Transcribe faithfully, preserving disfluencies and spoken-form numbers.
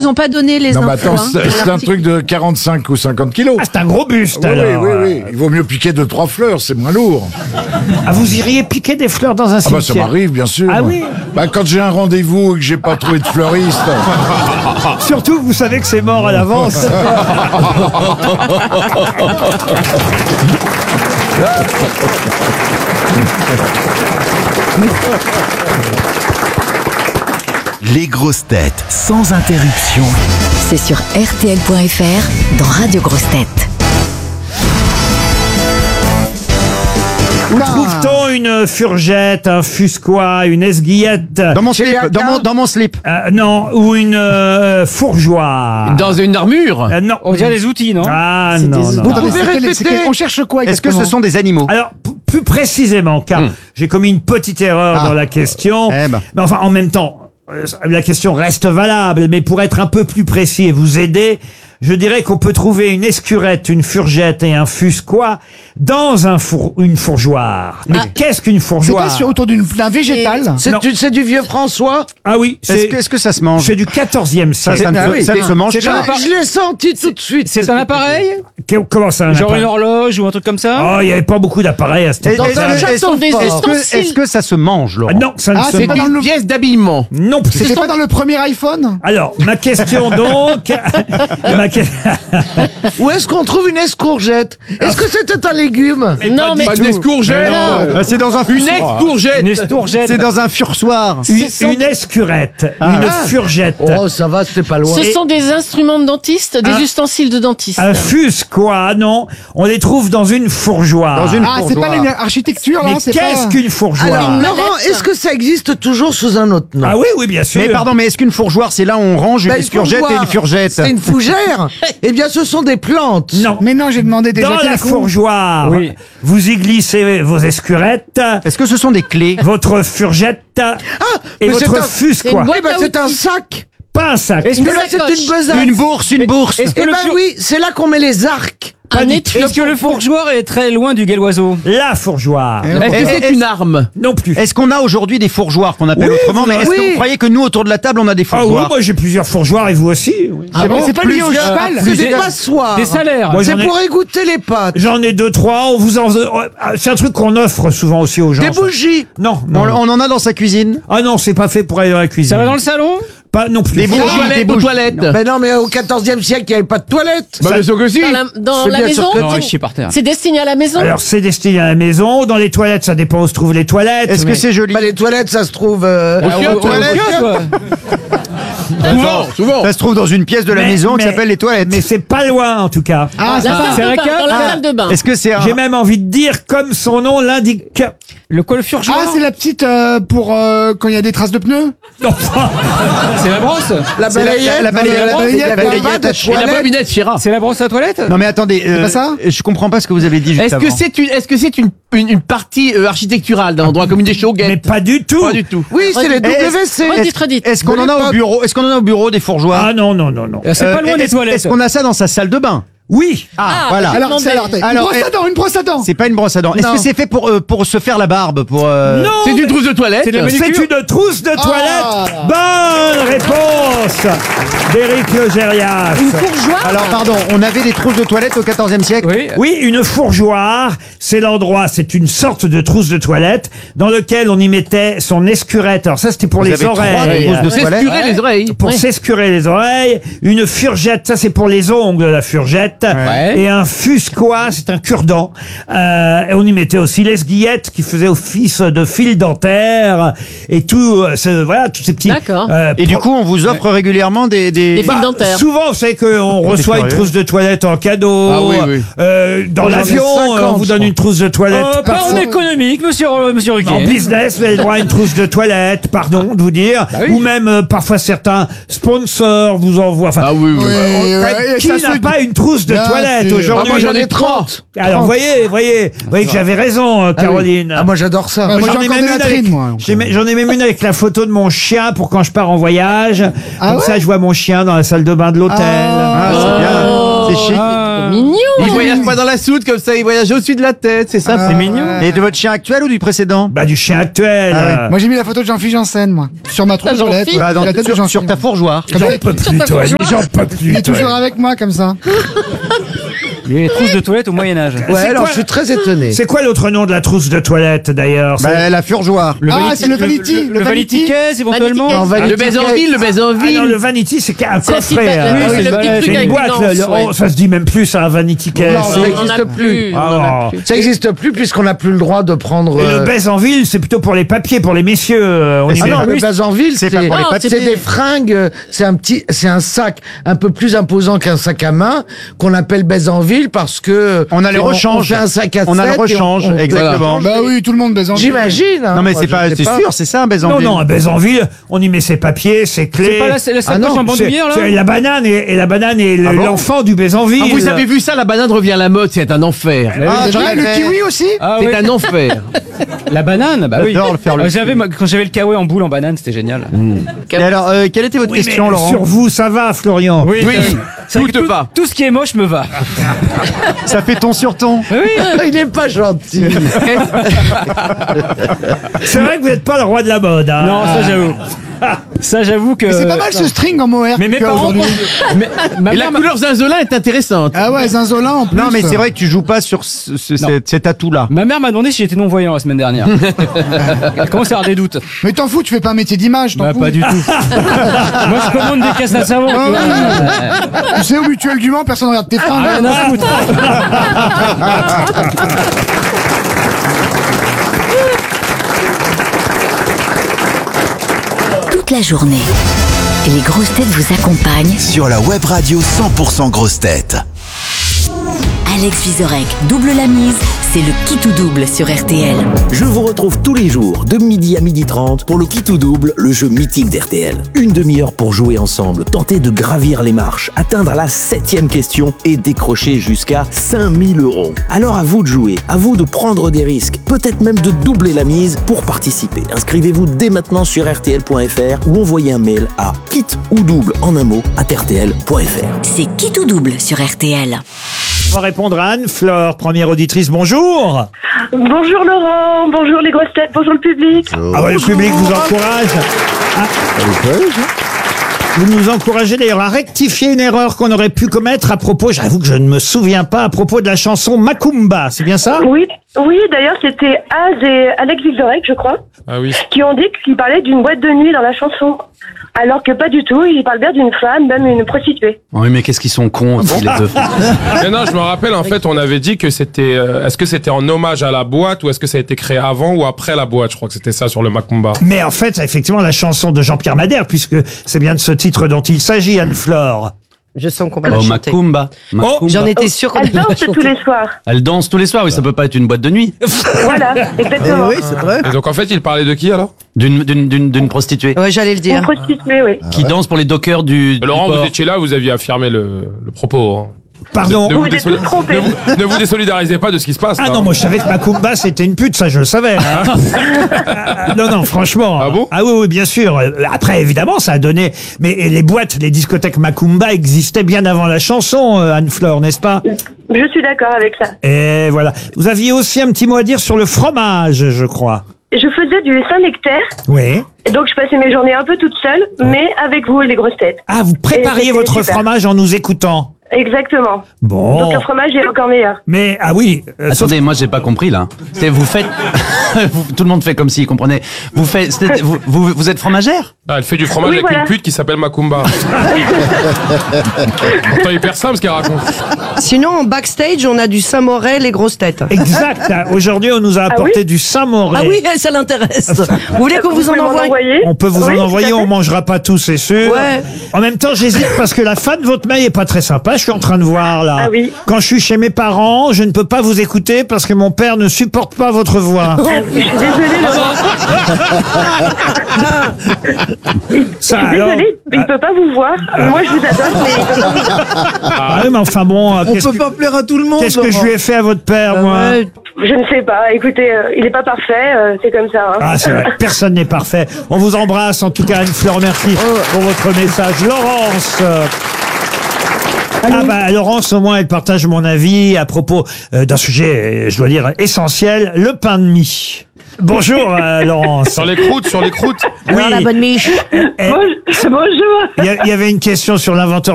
ont pas donné les Non, mais infos. attends, hein, c'est de c'est un l'article. truc de quarante-cinq ou cinquante kilos. Ah, c'est un gros buste, Oui, alors. oui, oui. Il vaut mieux piquer deux, trois fleurs, c'est moins lourd. Ah, vous iriez piquer des fleurs dans un Ah bah cimetière? ça m'arrive, bien sûr. Ah oui? Bah quand j'ai un rendez-vous et que j'ai pas trouvé de fleuriste. Surtout que vous savez que c'est mort à l'avance. Les grosses têtes sans interruption. C'est sur R T L point F R dans Radio Grosses Têtes. Où trouve-t-on une furgette, un fusquois, une esguillette? Dans mon slip, dans mon, dans mon slip. Euh, non, ou une euh, fourgeoire. Dans une armure. Euh, non. On dirait des outils, non? Ah C'est non, des non. outils. Attendez, c'est quel- c'est quel- on cherche quoi Est-ce que ce sont des animaux? Alors, p- plus précisément, car j'ai commis une petite erreur Ah. dans la question. Eh ben. Mais enfin, en même temps, euh, la question reste valable, mais pour être un peu plus précis et vous aider, je dirais qu'on peut trouver une escurette, une furgette et un fusquois dans un four, une fourgeoire. Mais qu'est-ce qu'une C'est fourgeoire? pas sur- autour d'une- d'un végétal. Non. C'est du, c'est du vieux François. Ah oui, Est-ce c'est que, est-ce que ça se mange? c'est du quatorzième Ça, siècle. ça, ne Ah se- oui, ça ne c'est- se mange c'est pas. un Je l'ai senti tout de suite. C'est un appareil? Que- Comment ça, un Genre appareil une horloge ou un truc comme ça? Oh, il n'y avait pas beaucoup d'appareils à cette Est- époque. est-ce que- un château, est-ce que- des est-ce que- ustensiles. Est-ce que ça se mange, Laurent? Ah non, ça ne Ah, se c'est mange. pas dans le- Pièce d'habillement. Non plus. C'était pas dans le premier iPhone? Alors, ma question donc... ma que- Où est-ce qu'on trouve une escourgette? Est-ce que c'était un légume? Non, mais Pas une escourgette. Ah, C'est dans un Une fursoir. escourgette. Une escourgette. C'est dans un fursoir. Une, une escurette, une furgette, Oh, ça va, c'était pas loin. ce sont des instruments de dentiste, des Un- ustensiles de dentiste. un fusquois, non, on les trouve dans une fourgeoire. Dans une Ah, c'est pas fourgeoire. l'architecture, Mais là, c'est qu'est-ce pas... qu'une fourgeoire? Alors, Une Laurent, mallette. est-ce que ça existe toujours sous un autre nom? Ah oui, oui, bien sûr. Mais pardon, mais est-ce qu'une fourgeoire, c'est là où on range une Bah, une escourgette et fourgeoire, une furgette? C'est une fougère? Eh bien, ce sont des plantes. Non. Mais non, j'ai demandé déjà Dans quel la coup. fourgeoire, Oui. vous y glissez vos escurettes, Est-ce que ce sont des clés? votre furgette Ah, et mais c'est votre un- fusquois. c'est Eh ben, à c'est un outils. sac. Pas un sac. Est-ce Mais que là, Une c'est sacoche. une besace. Une bourse, une bourse. Est-ce que Eh le ben fur- oui, c'est là qu'on met les arcs. Un du étui. Est-ce que le fourgeoir est très loin du guéloiseau? La fourgeoire. Est-ce que c'est est-ce- une arme? Non plus. Est-ce qu'on a aujourd'hui des fourgeoires qu'on appelle Oui, autrement? vous Mais est-ce avez- que vous croyez que nous, autour de la table, on a des Ah oui, fourgeoires? moi j'ai plusieurs fourgeoires et vous aussi. oui. Ah bon, c'est pas lié au cheval? C'est des passoires. Des salaires. Moi, C'est j'en ai- pour égoutter les pâtes. J'en ai deux, trois. On vous en... C'est un truc qu'on offre souvent aussi aux gens. Des bougies. Non, On, non. non. on en a dans sa cuisine? Ah non, c'est pas fait pour aller dans la cuisine. Ça va dans le salon? Pas non plus. Des bougies, Aux des toilettes, aux bougies. toilettes. Ben non, mais au quatorzième siècle, il n'y avait pas de toilettes. Bah, bien sûr que si. Dans la, dans C'est la bien maison, sûr que- Non, chier par terre. c'est destiné à la maison. Alors c'est destiné à la maison. Dans les toilettes, ça dépend où se trouvent les toilettes. Est-ce mais- que c'est joli? Bah, les toilettes, ça se trouve... euh, Au kiosque, aux toilettes. au kiosque, quoi. Souvent, souvent. Ça se trouve dans une pièce de la Mais- maison qui mais- s'appelle les toilettes. Mais c'est pas loin en tout cas. Ah, la c'est salle pas... c'est de un bain, cap dans la Ah. salle de bain. Est-ce que c'est un... J'ai même envie de dire, comme son nom l'indique. Le quoi, le fourgeoir? Ah, c'est la petite euh, pour euh, quand il y a des traces de pneus? Non, C'est la brosse. La C'est la- balayette. la balayette, non, la il y balayette, avait la pas balayette de à- Et la toilettes. bobinette Chira. C'est la brosse à toilette? Non mais attendez, euh, pas ça je comprends pas ce que vous avez dit juste Est-ce avant. que c'est une, est-ce que c'est une, une, une partie euh, architecturale d'un endroit comme une des mais chauguettes? pas du tout. Pas du tout. Oui, c'est les Est-ce- W C. Redites, redites. Est-ce qu'on De en a au l'époque. bureau? Est-ce qu'on en a au bureau des fourgeoires? Ah non non non non. C'est Euh, pas loin des est-ce- toilettes. Est-ce qu'on a ça dans sa salle de bain? Oui. Ah, Ah, voilà. bah, Alors, c'est alors, Alors, une alors, brosse à dents, une brosse à dents. C'est pas une brosse à dents. Est-ce Non. que c'est fait pour euh, pour se faire la barbe pour euh, Non. C'est une trousse de toilette? C'est une trousse de toilette. Bonne réponse d'Éric Logérias. Une fourgeoire. Alors pardon, on avait des trousses de toilette au quatorzième siècle. Oui. Oui, une fourgeoire, c'est l'endroit, c'est une sorte de trousse de toilette dans lequel on y mettait son escurette. Alors ça, c'était pour Vous les avez trois oreilles. trousses de C'est toilette. escurer les oreilles. Pour Ouais. s'escurer les oreilles, une furgette, ça c'est pour les ongles, la furgette, Ouais. et un fusquois, c'est un cure-dent. Euh, et on y mettait aussi l'esguillette qui faisait office de fil dentaire et tout, euh, ce- voilà, tous ces petits. D'accord. euh, Et du pro- coup, on vous offre régulièrement des des, Des fils bah, dentaires. souvent, vous savez qu'on reçoit une curieux. trousse de toilette en cadeau. Ah oui, oui. Euh, dans J'en ai l'avion, cinquante, euh, on vous je donne crois. une trousse de toilette. Euh, pas en parfois. économique, monsieur, euh, monsieur Ruquier. En business, vous avez le droit à une trousse de toilette, pardon de vous dire. Bah oui. Ou même, euh, parfois, certains sponsors vous envoient. Enfin, Ah oui, oui. Ouais, euh, ouais, qui ça n'a se- pas une trousse de Bien toilette sûr. Ah, aujourd'hui? moi, j'en ai trente. Alors, voyez, voyez, voyez que j'avais raison, euh, Ah oui. Caroline. Ah, moi, j'adore ça. Ouais, moi, J'en j'ai ai encore même des une latrines, avec- moi. j'ai même- J'en ai même une avec la photo de mon chien pour quand je pars en voyage. Ah Comme ouais ça, je vois mon chien dans la salle de bain de l'hôtel. Ah, c'est bien. C'est chic. C'est mignon. Il voyage pas dans la soute comme ça, il voyage au-dessus de la tête, c'est ça. Ah, C'est mignon. Et de votre chien actuel ou du précédent? Bah du chien actuel. Ah ouais. euh, Moi j'ai mis la photo de Jean-Philippe Janssen, moi. Sur ma trousse de toilette. Jean-Philippe Bah, dans- La tête de sur, Jean-Philippe. sur ta fourgeoire. J'en peux plus, toi. J'en peux Il plus, est toi. toujours avec moi comme ça. Les trousses de toilette au Moyen-Âge. Ouais, alors quoi je suis très étonné. C'est quoi l'autre nom de la trousse de toilette, d'ailleurs? C'est- Bah, la fourgeoire. Le Ah, vanity- c'est le vanity. Le, le vanity case, éventuellement. En Le vanity baise en case. ville, le baise en Ah non, ville. le vanity, c'est un C'est la petite coffret. pa- hein. oui, oui, c'est c'est le petit balèze. truc C'est une avec boîte. une le- anse, le- ouais. oh, ça se dit même plus, ça, un vanity case. Non, C'est- ça On en n'existe a plus. plus. Ah, on en a non. plus. Ça n'existe plus puisqu'on n'a plus le droit de prendre. Et euh, le baise en ville, c'est plutôt pour les papiers, pour les messieurs. euh, on y Ah met non, pas. le base en ville, c'est c'est pas pour les Ah, c'est c'est des fringues, euh, c'est un petit, c'est un sac un peu plus imposant qu'un sac à main qu'on appelle baise en ville parce que On a les on- rechanges. On fait un sac à On a le sept et rechange, on- on- exactement. Bah oui, tout le monde baise en ville. J'imagine. hein. Non, mais Moi, c'est je pas, sais c'est sûr, c'est ça un baise en Non, ville. non, un baise en ville, on y met ses papiers, ses clés. C'est pas la, la sacoche Ah non, en C'est- bandoulière, là c'est la banane et, et la banane est le- Ah bon l'enfant du baise en ville. Ah, vous avez vu ça, la banane revient à la mode, c'est un enfer. Ah, Déjà, j'aurais le fait- kiwi aussi. Ah C'est oui. un enfer. La banane, bah oui. J'adore le faire le Euh, j'avais, moi, quand j'avais le kawaii en boule en banane, c'était génial. Et alors, euh, quelle était votre Oui, question, mais Laurent? sur vous, ça va, Florian. Oui, Oui, c'est vrai que tout tout, pas. tout ce qui est moche me va. Ça fait ton sur ton. Il n'est pas gentil. C'est vrai que vous n'êtes pas le roi de la mode. Hein. Non, ça j'avoue. Ça j'avoue que. Mais c'est pas mal ce string en mohair. Mais mes que tu as parents. aujourd'hui. Mais, ma Et la mère m'a- couleur zinzolin est intéressante. Ah ouais, Zinzolin en plus. Non, mais c'est vrai que tu joues pas sur ce, ce- Non. cet, cet atout-là. Ma mère m'a demandé si j'étais non-voyant la semaine dernière. Elle commence à avoir des doutes. Mais t'en fous, tu fais pas un métier d'image, t'en Bah, fous. pas du tout. Moi, je commande des caisses à savon. tu Ah vois. ouais. Tu sais, au mutuel du Mans, personne regarde tes fringues. Rien à foutre. Toute la journée, les grosses têtes vous accompagnent. Sur la web radio cent pour cent grosses têtes. Alex Vizorek double la mise, c'est le qui tout double sur R T L. Je vous retrouve tous les jours de midi à midi trente pour le Qui tout double, le jeu mythique d'R T L. Une demi-heure pour jouer ensemble, tenter de gravir les marches, atteindre la septième question et décrocher jusqu'à cinq mille euros. Alors à vous de jouer, à vous de prendre des risques, peut-être même de doubler la mise pour participer. Inscrivez-vous dès maintenant sur R T L point F R ou envoyez un mail à kit ou double en un mot à R T L point F R. C'est qui tout double sur R T L. On va répondre à Anne-Fleur, première auditrice. Bonjour. Bonjour Laurent, bonjour les grosses têtes, bonjour le public. Ah ouais, le public vous encourage. Ah. Vous nous encouragez d'ailleurs à rectifier une erreur qu'on aurait pu commettre à propos, j'avoue que je ne me souviens pas, à propos de la chanson Macumba, c'est bien ça? Oui, oui, d'ailleurs c'était Az et Alex Vizorek, je crois, Ah oui. qui ont dit qu'ils parlaient d'une boîte de nuit dans la chanson. Alors que pas du tout, ils parlent bien d'une femme, même une prostituée. Oui, mais qu'est-ce qu'ils sont cons aussi, les deux. Mais non, je me rappelle, en fait, on avait dit que c'était... euh, est-ce que c'était en hommage à la boîte ou est-ce que ça a été créé avant ou après la boîte? Je crois que c'était ça sur le Macumba. Mais en fait, c'est effectivement la chanson de Jean-Pierre Madère, puisque c'est bien de ce titre dont il s'agit, Anne-Flore. Je sens qu'on va la Oh, chanter. Macumba. Macumba. J'en étais sûre qu'on Elle allait la danse tous chanter. les soirs. Elle danse tous les soirs, oui, ça peut pas être une boîte de nuit. Voilà, exactement. c'est vrai. Et donc, en fait, il parlait de qui, alors? D'une, d'une, d'une, d'une prostituée. Ouais, j'allais le Une dire. prostituée, oui. Qui danse pour les dockers du, du Laurent, port. vous étiez là, vous aviez affirmé le, le propos. Hein. Pardon. Ne Vous vous, vous êtes désoli- tous trompés. ne vous- ne vous désolidarisez pas de ce qui se passe. Ah là. non, moi je savais que Macumba c'était une pute, ça je le savais. hein. non, non, franchement. Ah bon Ah oui, oui, bien sûr. Euh, Après, évidemment, ça a donné. Mais les boîtes, les discothèques Macumba existaient bien avant la chanson, euh, Anne-Flore, n'est-ce pas? Je suis d'accord avec ça. Et voilà. Vous aviez aussi un petit mot à dire sur le fromage, je crois. Je faisais du Saint-Nectaire, Oui. et donc je passais mes journées un peu toute seule, mais avec vous et les grosses têtes. Ah, vous prépariez c'était votre super. fromage en nous écoutant. Exactement. Bon. Donc le fromage est encore meilleur. Mais, ah oui. euh, sauf- Attendez, moi j'ai pas compris là. C'est vous faites, vous- tout le monde fait comme s'il comprenait. Vous faites, c'était- vous, vous, vous êtes fromagère? Ah, elle fait du fromage Oui, avec voilà. une pute qui s'appelle Macumba. Pourtant, hyper simple ce qu'elle raconte. Sinon, en backstage, on a du Saint-Morel, les grosses têtes. Exact. Aujourd'hui, on nous a apporté du Saint-Moré. Ah oui, ça l'intéresse. Vous voulez qu'on vous en pouvez m'en envoie envoyer On peut vous Oui, en tout à envoyer, fait. on mangera pas tous, c'est sûr. Ouais. En même temps, j'hésite parce que la fin de votre mail est pas très sympa. Je suis en train de voir là. Ah oui. Quand je suis chez mes parents, je ne peux pas vous écouter parce que mon père ne supporte pas votre voix. Je suis désolée, Laurent. Ça, Je suis alors- désolée, il ne peut pas vous voir. Moi, je vous adore, mais il peut pas vous voir. Ah oui, mais enfin bon, euh, On qu'est-ce peut que, pas plaire à tout le monde. qu'est-ce que je Laurent. lui ai fait à votre père, Bah moi ouais. Je ne sais pas. Écoutez, euh, il n'est pas parfait. euh, c'est comme ça. hein. Ah, c'est vrai. Personne n'est parfait. On vous embrasse. En tout cas, Anne-Fleur, merci pour votre message. Laurence. euh, Ah bah Laurence, au moins, elle partage mon avis à propos euh, d'un sujet, euh, je dois dire, essentiel, le pain de mie. Bonjour euh, Laurence. Sur les croûtes, sur les croûtes. Oui. Alors, la bonne miche. Eh, eh, Bonjour. Il y, a- il y avait une question sur l'inventeur